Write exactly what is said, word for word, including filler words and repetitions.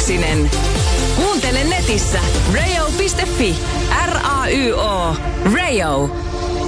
Uusinen. Kuuntele netissä radio piste fi. R A Y O. Rayo.